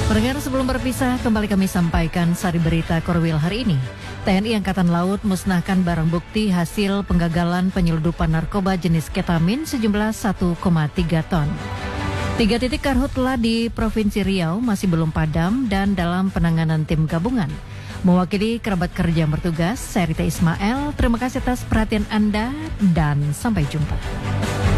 Pendengar, sebelum berpisah, kembali kami sampaikan sari berita Korwil hari ini. TNI Angkatan Laut musnahkan barang bukti hasil penggagalan penyeludupan narkoba jenis ketamin sejumlah 1,3 ton. 3 titik karhutla di Provinsi Riau masih belum padam dan dalam penanganan tim gabungan. Mewakili kerabat kerja yang bertugas, saya Rita Ismail. Terima kasih atas perhatian Anda dan sampai jumpa.